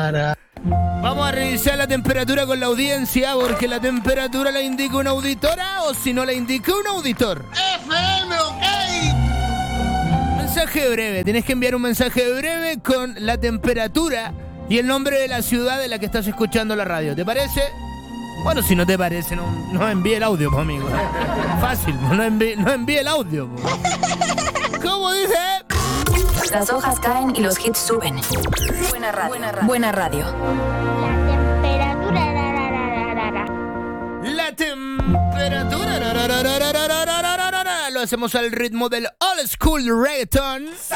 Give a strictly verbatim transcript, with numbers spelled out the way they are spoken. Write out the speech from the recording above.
Vamos a revisar la temperatura con la audiencia, porque la temperatura la indica una auditora o si no la indica un auditor. F M, ok. Mensaje breve, tenés que enviar un mensaje breve con la temperatura y el nombre de la ciudad de la que estás escuchando la radio. ¿Te parece? Bueno, si no te parece, no, no envíe el audio, pues, amigo. Fácil, no envíe, no envíe el audio. Pues. ¿Cómo dice? Las hojas caen y los hits suben. Buena radio. Buena radio. Buena radio. La temperatura. La temperatura. Lo hacemos al ritmo del old school reggaeton.